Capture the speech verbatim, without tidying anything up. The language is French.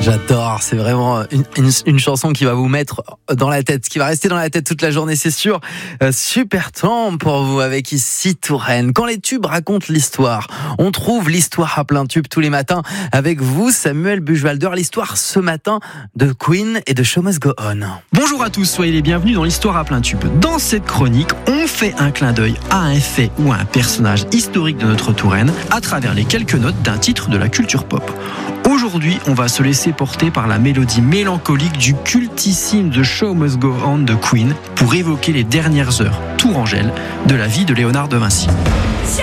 J'adore, c'est vraiment une, une, une chanson qui va vous mettre dans la tête, qui va rester dans la tête toute la journée, c'est sûr. Euh, super temps pour vous avec ici Touraine. Quand les tubes racontent l'histoire, on trouve l'histoire à plein tube tous les matins avec vous, Samuel Buchwalder. L'histoire ce matin de Queen et de Show Must Go On. Bonjour à tous, soyez les bienvenus dans l'histoire à plein tube. Dans cette chronique, on fait un clin d'œil à un fait ou à un personnage historique de notre Touraine à travers les quelques notes d'un titre de la culture pop. Aujourd'hui, on va se laisser porter par la mélodie mélancolique du cultissime The Show Must Go On de Queen pour évoquer les dernières heures tourangelles de la vie de Léonard de Vinci. Show